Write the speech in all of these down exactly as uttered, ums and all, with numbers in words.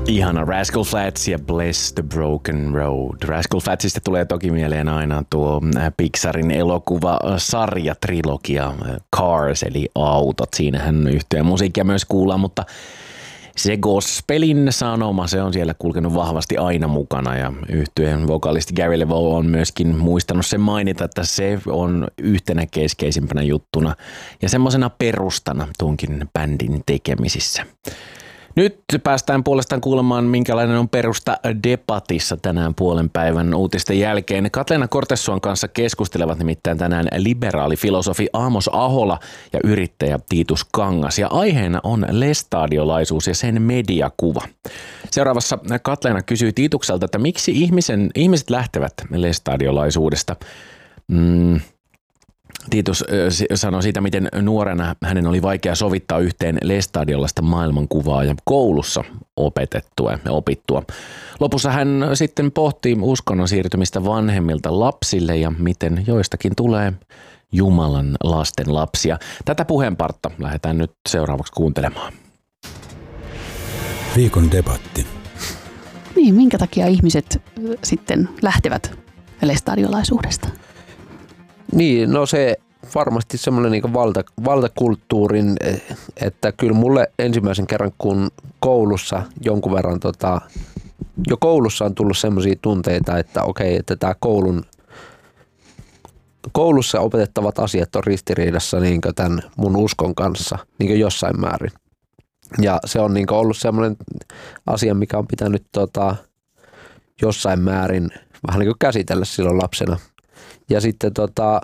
Ihana Rascal Flatts ja Bless the Broken Road. Rascal Flattsista tulee toki mieleen aina tuo Pixarin elokuva-sarja, trilogia Cars, eli autot. Siinähän yhtyeen musiikkia myös kuullaan, mutta se gospelin sanoma, se on siellä kulkenut vahvasti aina mukana ja yhtyeen vokalisti Gary LeVoux on myöskin muistanut sen mainita, että se on yhtenä keskeisimpänä juttuna ja semmoisena perustana tuonkin bändin tekemisissä. Nyt päästään puolestaan kuulemaan, minkälainen on perusta debatissa tänään puolen päivän uutisten jälkeen. Katleena Cortessuan kanssa keskustelevat nimittäin tänään liberaali filosofi Amos Ahola ja yrittäjä Titus Kangas. Ja aiheena on lestadiolaisuus ja sen mediakuva. Seuraavassa Katleena kysyy Titukselta, että miksi ihmisen, ihmiset lähtevät lestadiolaisuudesta. Mm. Titus sanoi siitä, miten nuorena hänen oli vaikea sovittaa yhteen lestadiolaista maailmankuvaa ja koulussa opetettua ja opittua. Lopussa hän sitten pohti uskonnon siirtymistä vanhemmilta lapsille ja miten joistakin tulee Jumalan lasten lapsia. Tätä puheenpartta lähdetään nyt seuraavaksi kuuntelemaan. Viikon debatti. Niin, minkä takia ihmiset sitten lähtevät lestadiolaisuudesta? Niin, no se varmasti semmoinen niin valta, valtakulttuurin, että kyllä mulle ensimmäisen kerran kun koulussa jonkun verran, tota, jo koulussa on tullut semmoisia tunteita, että okei, että tämä koulun, koulussa opetettavat asiat on ristiriidassa niin tämän mun uskon kanssa niin jossain määrin. Ja se on niin ollut semmoinen asia, mikä on pitänyt tota, jossain määrin vähän niin käsitellä silloin lapsena. Ja sitten tota,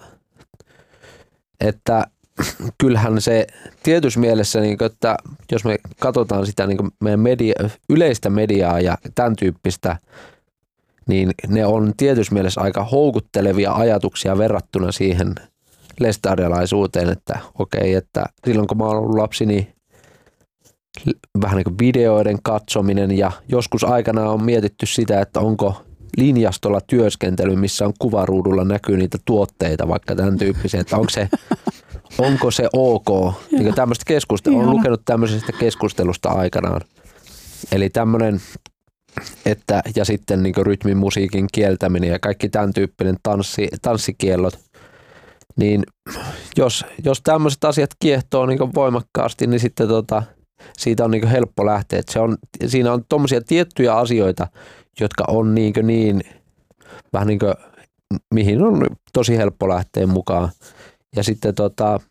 että kyllähän se tietyssä mielessä, niin kuin, että jos me katsotaan sitä niin kuin meidän media, yleistä mediaa ja tämän tyyppistä, niin ne on tietyssä mielessä aika houkuttelevia ajatuksia verrattuna siihen lestadiolaisuuteen, että okei, että silloin kun mä oon ollut lapsi, niin vähän niin kuin videoiden katsominen ja joskus aikana on mietitty sitä, että onko linjastolla työskentely, missä on kuvaruudulla näkyy niitä tuotteita, vaikka tämän tyyppisiä, että onko se, onko se ok. Niin tämmöistä keskustelua, olen lukenut tämmöisestä keskustelusta aikanaan. Eli tämmöinen, että ja sitten niin rytmin, musiikin kieltäminen ja kaikki tämän tyyppinen tanssi, tanssikiellot, niin jos, jos tämmöiset asiat kiehtoo niin voimakkaasti, niin sitten tota, siitä on niin helppo lähteä. Että se on, siinä on tommosia tiettyjä asioita, jotka on niin, niin vähän niin kuin, mihin on tosi helppo lähteä mukaan. Ja sitten, tota,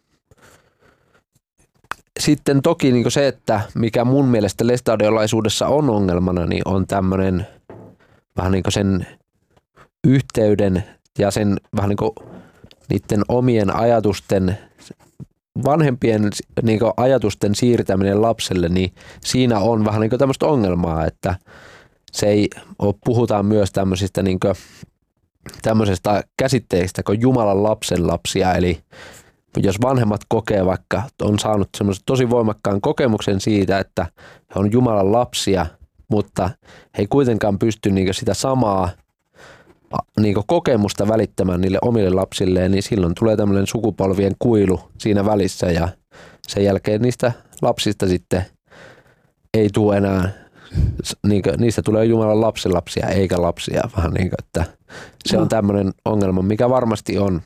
sitten toki niin se, että mikä mun mielestä lestadiolaisuudessa on ongelmana, niin on tämmöinen vähän niin kuin sen yhteyden ja sen vähän niin kuin niiden omien ajatusten, vanhempien niin kuin ajatusten siirtäminen lapselle, niin siinä on vähän niin kuin tämmöistä ongelmaa, että se ei ole, puhutaan myös tämmöisistä niin kuin, tämmöisestä käsitteistä kuin Jumalan lapsen lapsia, eli jos vanhemmat kokee vaikka, on saanut semmoisen tosi voimakkaan kokemuksen siitä, että he on Jumalan lapsia, mutta he ei kuitenkaan pysty niin kuin sitä samaa niin kuin kokemusta välittämään niille omille lapsilleen, niin silloin tulee tämmöinen sukupolvien kuilu siinä välissä ja sen jälkeen niistä lapsista sitten ei tule enää, niin kuin, niistä tulee Jumalan lapsenlapsia eikä lapsia, vähän niin kuin, että se on tämmöinen ongelma, mikä varmasti on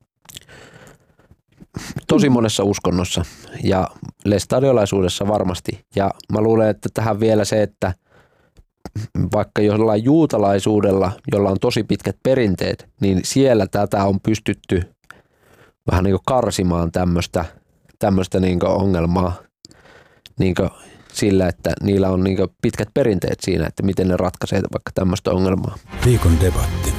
tosi monessa uskonnossa ja lestadiolaisuudessa varmasti. Ja mä luulen, että tähän vielä se, että vaikka jollain juutalaisuudella, jolla on tosi pitkät perinteet, niin siellä tätä on pystytty vähän niin kuin karsimaan tämmöistä, tämmöistä niin kuin ongelmaa niin kuin sillä, että niillä on niin kuin pitkät perinteet siinä, että miten ne ratkaisee vaikka tämmöistä ongelmaa. Viikon debatti.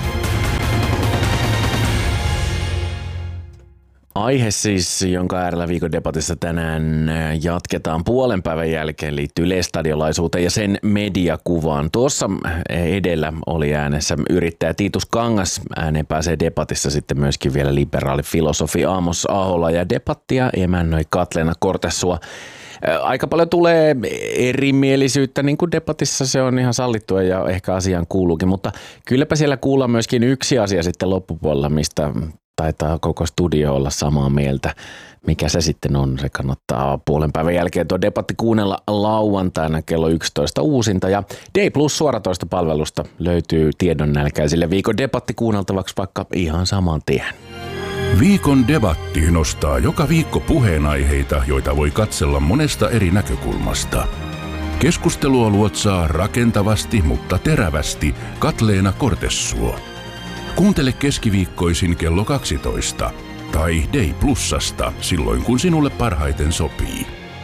Aihe siis, jonka äärellä viikon debatissa tänään jatketaan puolen päivän jälkeen, liittyy lestadiolaisuuteen ja sen mediakuvaan. Tuossa edellä oli äänessä yrittäjä Titus Kangas. Ääneen pääsee debatissa sitten myöskin vielä liberaali filosofi Amos Ahola ja debattia emännöi Katleena Cortessua. Aika paljon tulee erimielisyyttä, niin kuin debatissa se on ihan sallittua ja ehkä asiaan kuuluukin, mutta kylläpä siellä kuullaan myöskin yksi asia sitten loppupuolella, mistä taitaa koko studio olla samaa mieltä. Mikä se sitten on, se kannattaa puolen päivän jälkeen tuo debatti kuunnella lauantaina kello yksitoista uusinta. Ja D Plus suoratoistopalvelusta löytyy tiedonnälkäisille viikon debatti kuunneltavaksi vaikka ihan saman tien. Viikon debatti nostaa joka viikko puheenaiheita, joita voi katsella monesta eri näkökulmasta. Keskustelua luotsaa rakentavasti, mutta terävästi Katleena Kortessuo. Kuuntele keskiviikkoisin kello kaksitoista tai D Plusasta silloin, kun sinulle parhaiten sopii.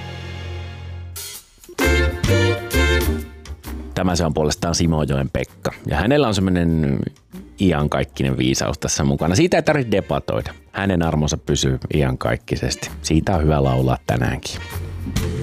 Tämä se on puolestaan Simojoen Pekka. Ja hänellä on semmoinen iankaikkinen viisaus tässä mukana. Siitä ei tarvitse debatoida. Hänen armonsa pysyy iankaikkisesti. Siitä on hyvä laulaa tänäänkin.